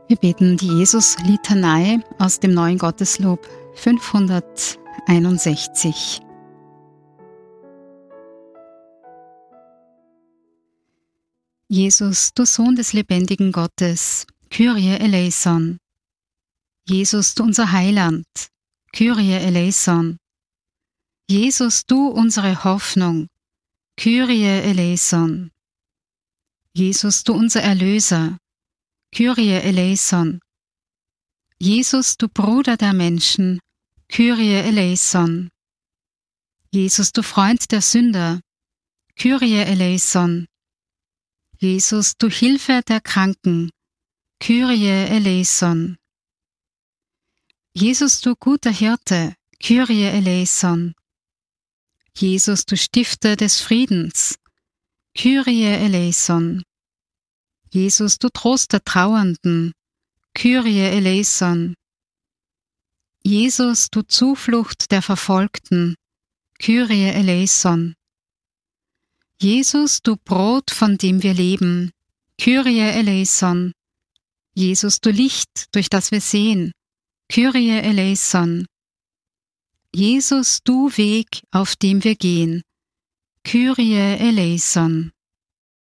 Wir beten die Jesus-Litanei aus dem Neuen Gotteslob 561. Jesus, du Sohn des lebendigen Gottes, Kyrie eleison. Jesus, du unser Heiland, Kyrie eleison. Jesus, du unsere Hoffnung, Kyrie eleison. Jesus, du unser Erlöser, Kyrie eleison. Jesus, du Bruder der Menschen, Kyrie eleison. Jesus, du Freund der Sünder, Kyrie eleison. Jesus, du Hilfe der Kranken, Kyrie eleison. Jesus, du guter Hirte, Kyrie eleison. Jesus, du Stifter des Friedens, Kyrie eleison. Jesus, du Trost der Trauernden, Kyrie eleison. Jesus, du Zuflucht der Verfolgten, Kyrie eleison. Jesus, du Brot, von dem wir leben, Kyrie eleison. Jesus, du Licht, durch das wir sehen, Kyrie eleison. Jesus, du Weg, auf dem wir gehen, Kyrie eleison.